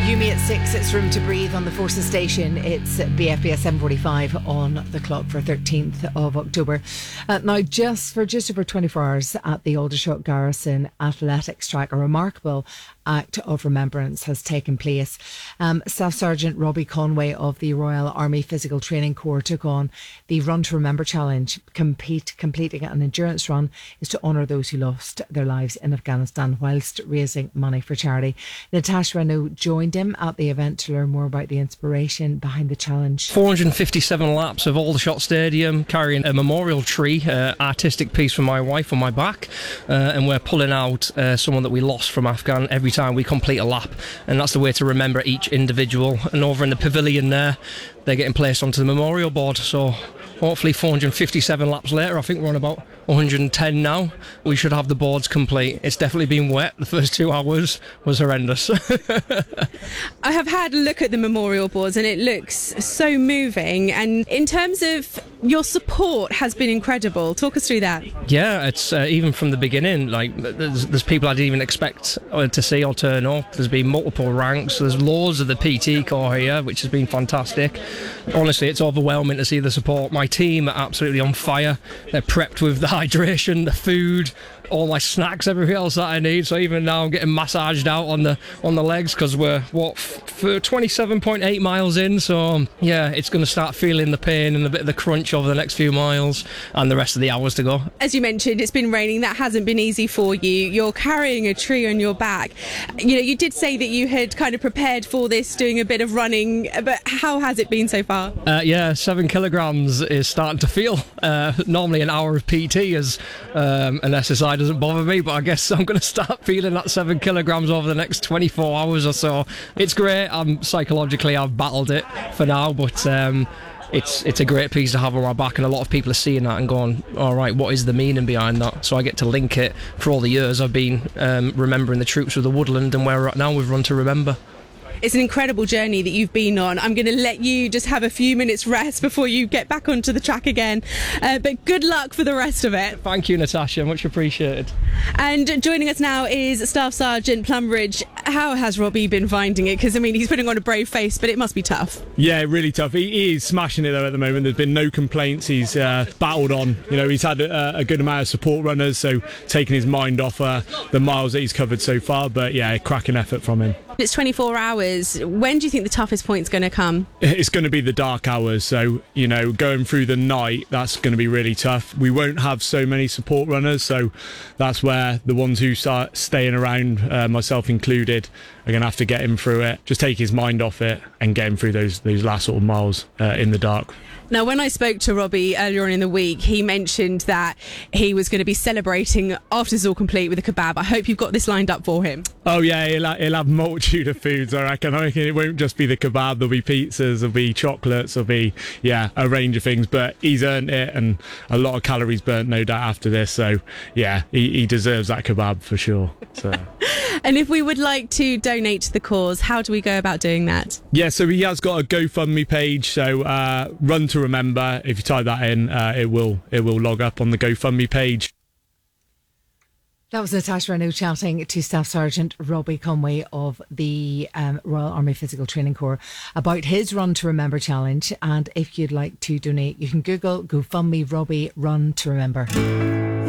Yumi at 6, it's Room to Breathe on the Forces station. It's BFBS 7:45 on the clock for 13th of October. Now, just over 24 hours at the Aldershot Garrison Athletics track, a remarkable act of remembrance has taken place. Staff Sergeant Robbie Conway of the Royal Army Physical Training Corps took on the Run to Remember challenge. Completing an endurance run is to honour those who lost their lives in Afghanistan whilst raising money for charity. Natasha Renault joined him at the event to learn more about the inspiration behind the challenge. 457 laps of Aldershot Stadium, carrying a memorial tree, artistic piece from my wife on my back, and we're pulling out someone that we lost from Afghan every time we complete a lap, and that's the way to remember each individual. And over in the pavilion there, they're getting placed onto the memorial board, so hopefully 457 laps later, I think we're on about 110 now, we should have the boards complete. It's definitely been wet. The first 2 hours was horrendous. I have had a look at the memorial boards and it looks so moving, and in terms of your support has been incredible. Talk us through that. Yeah, it's even from the beginning, like there's people I didn't even expect to see or turn up. There's been multiple ranks. There's loads of the PT Corps here, which has been fantastic. Honestly, it's overwhelming to see the support. My team are absolutely on fire. They're prepped with the hydration, the food, all my snacks, everything else that I need. So even now I'm getting massaged out on the legs because we're for 27.8 miles in. So yeah, it's going to start feeling the pain and a bit of the crunch over the next few miles and the rest of the hours to go. As you mentioned, it's been raining. That hasn't been easy for you. You're carrying a tree on your back. You know, you did say that you had kind of prepared for this, doing a bit of running, but how has it been so far? Yeah, 7 kilograms is starting to feel. Normally an hour of PT is an exercise doesn't bother me, but I guess I'm going to start feeling that 7 kilograms over the next 24 hours or so. It's great. Psychologically I've battled it for now, but it's a great piece to have on my back, and a lot of people are seeing that and going, all right, what is the meaning behind that? So I get to link it. For all the years I've been remembering the troops of the woodland, and where we're at now with Run to Remember. It's an incredible journey that you've been on. I'm going to let you just have a few minutes rest before you get back onto the track again. But good luck for the rest of it. Thank you, Natasha. Much appreciated. And joining us now is Staff Sergeant Plumridge. How has Robbie been finding it? Because, I mean, he's putting on a brave face, but it must be tough. Yeah, really tough. He is smashing it, though, at the moment. There's been no complaints. He's battled on. You know, he's had a good amount of support runners, so taking his mind off the miles that he's covered so far. But, yeah, cracking effort from him. It's 24 hours. When do you think the toughest point's going to come? It's going to be the dark hours. So, you know, going through the night, that's going to be really tough. We won't have so many support runners. So that's where the ones who start staying around, myself included, are going to have to get him through it. Just take his mind off it and get him through those last sort of miles in the dark. Now, when I spoke to Robbie earlier on in the week, he mentioned that he was going to be celebrating after it's all complete with a kebab. I hope you've got this lined up for him. Oh, yeah, he'll have multitude of foods, I reckon. It won't just be the kebab. There'll be pizzas, there'll be chocolates, there'll be, a range of things. But he's earned it, and a lot of calories burnt, no doubt, after this. So, yeah, he deserves that kebab for sure. So. And if we would like to donate to the cause, how do we go about doing that? Yeah, so he has got a GoFundMe page. So Run to Remember. If you type that in, it will log up on the GoFundMe page. That was Natasha Renault chatting to Staff Sergeant Robbie Conway of the Royal Army Physical Training Corps about his Run to Remember challenge. And if you'd like to donate, you can Google GoFundMe Robbie Run to Remember.